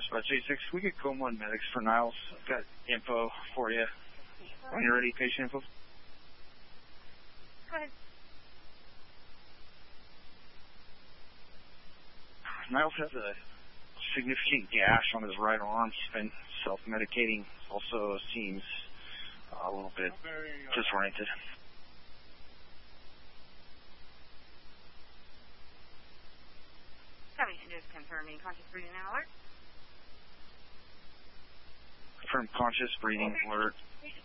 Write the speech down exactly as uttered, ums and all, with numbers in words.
Dispatch eighty-six, we get Coma one medics for Niles. I've got info for you. When you're ready, patient info. Go ahead. Niles has a significant gash on his right arm. He's been self-medicating. Also seems uh, a little bit disoriented. Coming in just confirming conscious breathing and alert. Confirm conscious breathing alert.